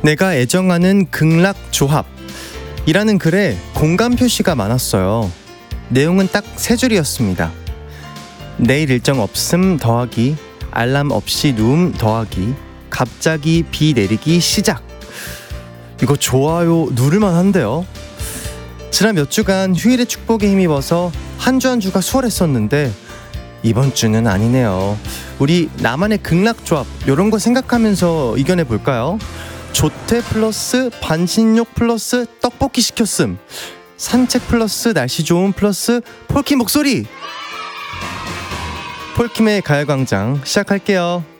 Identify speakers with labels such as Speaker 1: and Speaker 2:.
Speaker 1: 내가 애정하는 극락조합이라는 글에 공감 표시가 많았어요. 내용은 딱 세 줄이었습니다. 내일 일정 없음 더하기 알람 없이 누움 더하기 갑자기 비 내리기 시작. 이거 좋아요 누를만 한데요. 지난 몇 주간 휴일의 축복에 힘입어서 한 주 한 주가 수월했었는데 이번 주는 아니네요. 우리 나만의 극락조합 이런 거 생각하면서 이겨내 볼까요? 조퇴 플러스 반신욕 플러스 떡볶이 시켰음, 산책 플러스 날씨 좋음 플러스 폴킴 목소리. 폴킴의 가요광장 시작할게요.